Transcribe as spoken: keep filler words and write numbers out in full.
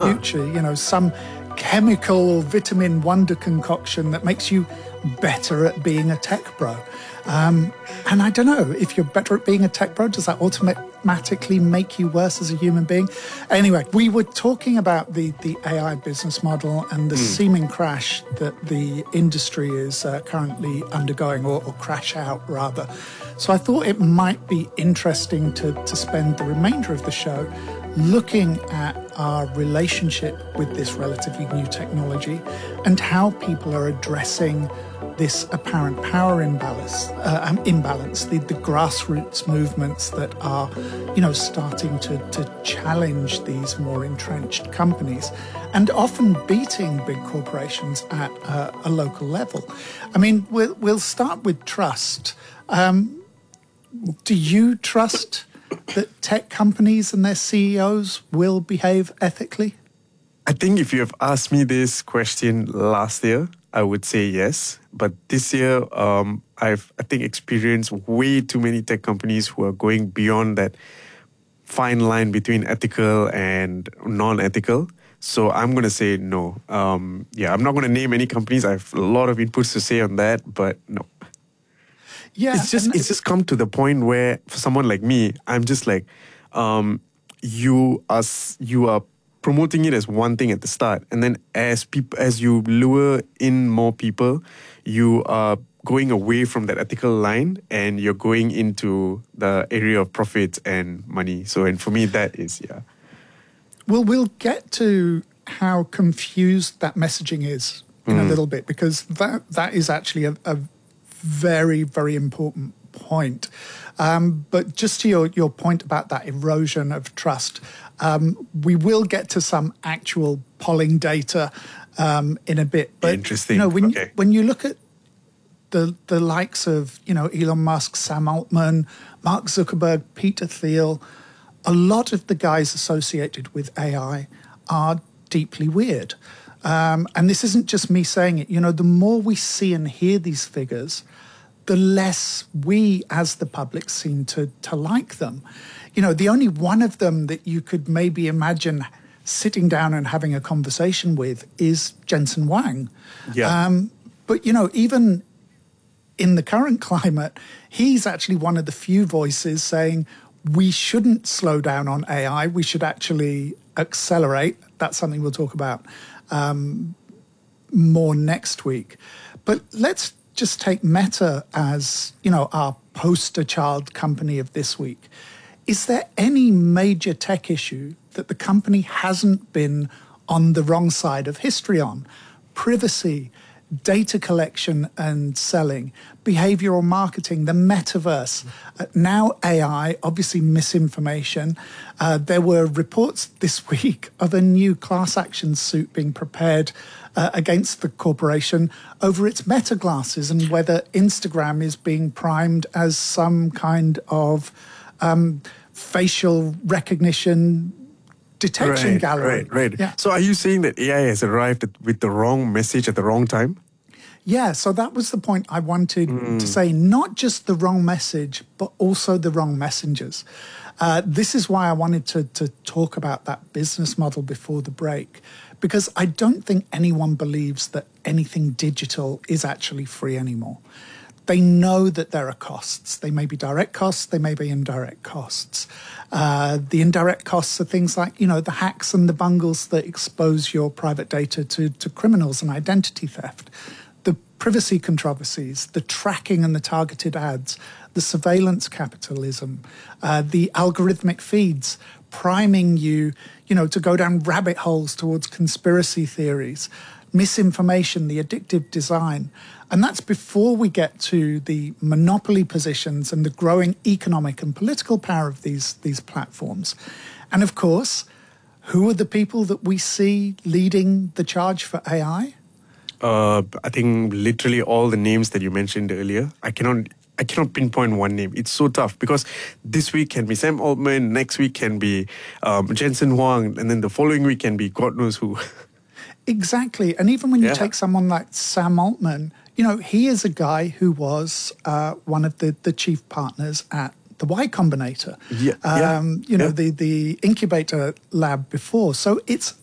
future, you know, some chemical or vitamin wonder concoction that makes you better at being a tech bro. Um, and I don't know, if you're better at being a tech bro, does that automatically make you worse as a human being? Anyway, we were talking about the, the A I business model and the mm. seeming crash that the industry is uh, currently undergoing, or, or crash out rather. So I thought it might be interesting to, to spend the remainder of the show looking at our relationship with this relatively new technology and how people are addressing this apparent power imbalance, uh, um, imbalance the, the grassroots movements that are, you know, starting to, to challenge these more entrenched companies and often beating big corporations at uh, a local level. I mean, we'll, we'll start with trust. Um, do you trust that tech companies and their C E Os will behave ethically? I think if you have asked me this question last year, I would say yes. But this year, um, I've, I think, experienced way too many tech companies who are going beyond that fine line between ethical and non-ethical. So I'm going to say no. Um, yeah, I'm not going to name any companies. I have a lot of inputs to say on that, but no. Yeah, it's just it's just come to the point where for someone like me, I'm just like, um, you are you are promoting it as one thing at the start, and then as people as you lure in more people, you are going away from that ethical line, and you're going into the area of profits and money. So, and for me, that is yeah. Well, we'll get to how confused that messaging is in mm. a little bit, because that that is actually a, a very, very important point. Um, but just to your, your point about that erosion of trust, um, we will get to some actual polling data um, in a bit. But, Interesting. You know, when, okay. you, when you look at the the likes of, you know, Elon Musk, Sam Altman, Mark Zuckerberg, Peter Thiel, a lot of the guys associated with A I are deeply weird. Um, and this isn't just me saying it. You know, the more we see and hear these figures, the less we as the public seem to, to like them. You know, the only one of them that you could maybe imagine sitting down and having a conversation with is Jensen Huang. Yeah. Um, but, you know, even in the current climate, he's actually one of the few voices saying we shouldn't slow down on A I. We should actually accelerate. That's something we'll talk about Um, more next week. But let's just take Meta as, you know, our poster child company of this week. Is there any major tech issue that the company hasn't been on the wrong side of history on? Privacy, data collection and selling, behavioral marketing, the metaverse, uh, now A I, obviously misinformation. Uh, there were reports this week of a new class action suit being prepared uh, against the corporation over its Meta glasses and whether Instagram is being primed as some kind of um, facial recognition detection right, gallery. Right, right. Yeah. So are you saying that A I has arrived at, with the wrong message at the wrong time? Yeah, so that was the point I wanted mm. to say. Not just the wrong message, but also the wrong messengers. Uh, this is why I wanted to, to talk about that business model before the break, because I don't think anyone believes that anything digital is actually free anymore. They know that there are costs. They may be direct costs, they may be indirect costs. Uh, the indirect costs are things like, you know, the hacks and the bungles that expose your private data to, to criminals and identity theft. The privacy controversies, the tracking and the targeted ads, the surveillance capitalism, uh, the algorithmic feeds priming you, you know, to go down rabbit holes towards conspiracy theories, misinformation, the addictive design. And that's before we get to the monopoly positions and the growing economic and political power of these, these platforms. And of course, who are the people that we see leading the charge for A I? Uh, I think literally all the names that you mentioned earlier. I cannot I cannot pinpoint one name. It's so tough because this week can be Sam Altman, next week can be um, Jensen Huang, and then the following week can be God knows who. Exactly. And even when you yeah. take someone like Sam Altman, you know, he is a guy who was uh, one of the, the chief partners at the Y Combinator, yeah, um, yeah, you know, yeah. the, the incubator lab before. So it's